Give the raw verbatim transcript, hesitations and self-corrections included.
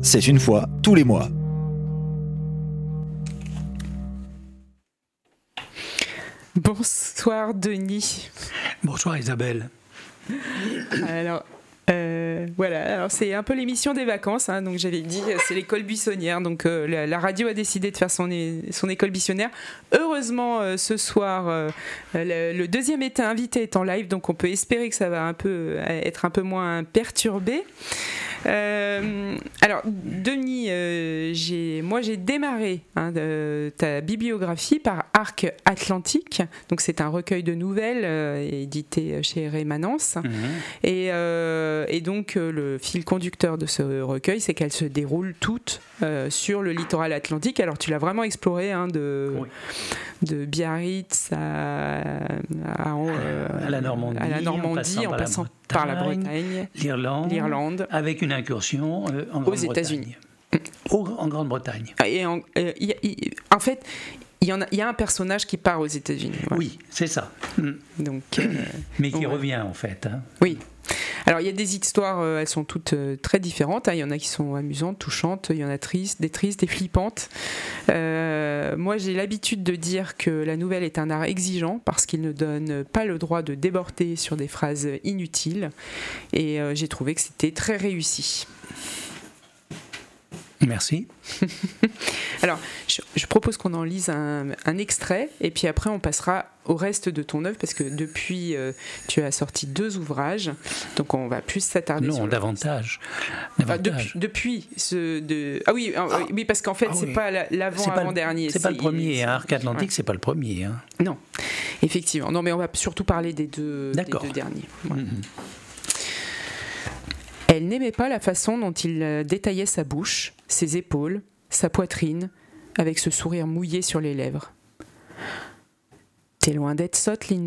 c'est une fois tous les mois. Bonsoir Denis. Bonsoir Isabelle. Alors, euh, voilà, alors c'est un peu l'émission des vacances, hein, donc j'avais dit, c'est l'école buissonnière, donc euh, la, la radio a décidé de faire son, son école buissonnière. Heureusement, euh, ce soir, euh, le, le deuxième été invité est en live, donc on peut espérer que ça va un peu, être un peu moins perturbé. Euh, alors Denis, euh, j'ai, moi j'ai démarré hein, de, ta bibliographie par Arc Atlantique, donc c'est un recueil de nouvelles euh, édité chez Rémanence. Mmh. et, euh, et donc euh, le fil conducteur de ce recueil, c'est qu'elles se déroulent toutes euh, sur le littoral atlantique. Alors tu l'as vraiment exploré hein, de, oui. de Biarritz à, à, euh, à la Normandie, à la Normandie en passant, en passant par la Bretagne, l'Irlande, l'Irlande, avec une incursion euh, en Grande-Bretagne. Aux États-Unis. Au, en Grande-Bretagne. Et en, euh, y a, y, en fait, il y, en a, il y a un personnage qui part aux États-Unis. Voilà. Oui, c'est ça. Donc, euh, Mais qui ouais. revient en fait. Hein. Oui. Alors il y a des histoires, euh, elles sont toutes euh, très différentes. Hein. Il y en a qui sont amusantes, touchantes, il y en a tristes, des tristes, des flippantes. Euh, moi j'ai l'habitude de dire que la nouvelle est un art exigeant parce qu'il ne donne pas le droit de déborder sur des phrases inutiles. Et euh, j'ai trouvé que c'était très réussi. Merci. Alors, je, je propose qu'on en lise un, un extrait et puis après on passera au reste de ton œuvre parce que depuis euh, tu as sorti deux ouvrages, donc on va plus s'attarder non, sur. Non, davantage. Enfin, depuis, depuis ce de ah oui ah, oui parce qu'en fait ah, c'est oui. pas l'avant c'est avant pas, dernier. C'est, c'est pas le premier. Hein, Arc Atlantique, ouais. C'est pas le premier. Hein. Non, effectivement. Non, mais on va surtout parler des deux, des deux derniers. Ouais. Mm-hmm. Elle n'aimait pas la façon dont il détaillait sa bouche, ses épaules, sa poitrine, avec ce sourire mouillé sur les lèvres. « T'es loin d'être sotte, Linda »,